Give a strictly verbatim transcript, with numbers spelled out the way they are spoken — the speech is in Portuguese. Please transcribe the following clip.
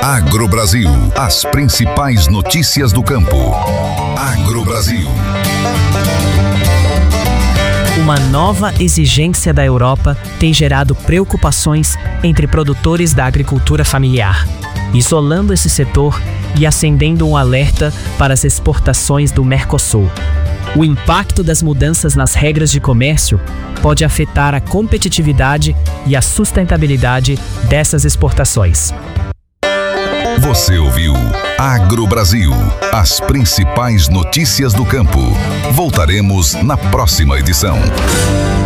Agrobrasil, as principais notícias do campo. Agrobrasil. Uma nova exigência da Europa tem gerado preocupações entre produtores da agricultura familiar, isolando esse setor e acendendo um alerta para as exportações do Mercosul. O impacto das mudanças nas regras de comércio pode afetar a competitividade e a sustentabilidade dessas exportações. Você ouviu Agrobrasil, as principais notícias do campo. Voltaremos na próxima edição.